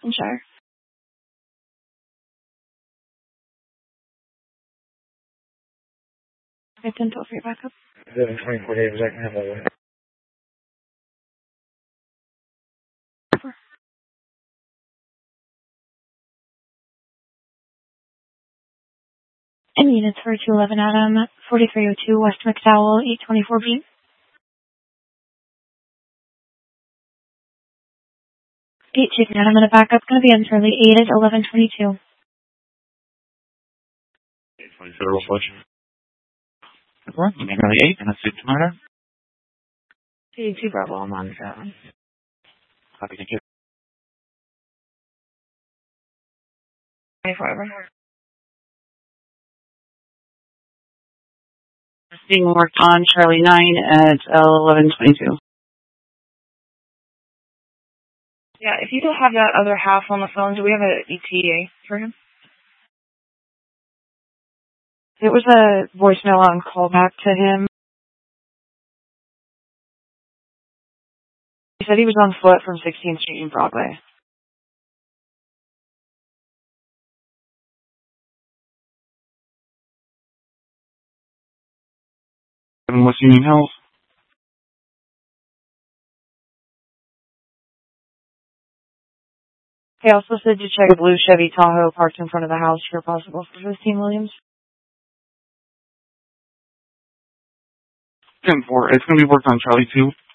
Lincolnshire. Okay, 10 for your backup. 24 days, I can have all that. And units for 211 Adam, 4302 West McDowell, 824B. Chicken Adam in a backup, going to be on Charlie 8 at 1122. 820 Federal Switch. Charlie 8, and that's 6 murder. 2 Bravo, I'm on 7. Copy, thank you. 24 over. Being worked on Charlie 9 at 1122. Yeah, if you don't have that other half on the phone, do we have an ETA for him? It was a voicemail on callback to him. He said he was on foot from 16th Street and Broadway. And what's your name, Health? He also said to check a blue Chevy Tahoe parked in front of the house here possible for 15 Williams. 10-4. It's going to be worked on Charlie 2.